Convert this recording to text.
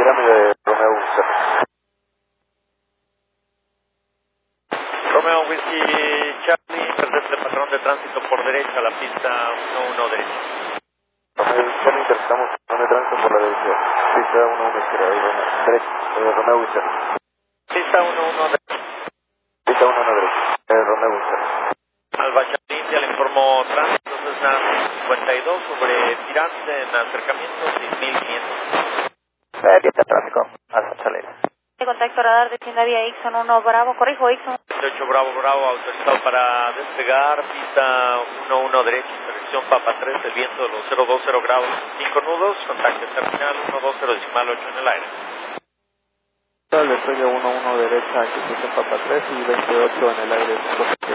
Pirámide Romeo Whisky. Romeo Whisky Charlie, presente patrón de tránsito por derecha, la pista 11 derecha. Romeo Whisky Charlie, interpretamos patrón de tránsito por la derecha. Pista 11 izquierda, derecha. Romeo Whisky Charlie. Pista 11 derecha. Pista 11 derecha. Romeo Whisky Charlie. Alba Charlie, ya le informó tránsito, Cessna 52 sobre Tirante en acercamiento 6500. Vía tráfico, Alfa Charlie. Contacto radar de tienda vía Ixon 1 Bravo, corrijo Ixon. 18 Bravo Bravo, autorizado para despegar, pista 11 derecha, dirección Papa 3, el viento de los 020 grados, 5 nudos, contacto terminal 120 decimal 8 en el aire. Despegue 11 derecha, dirección Papa 3 y 28 en el aire.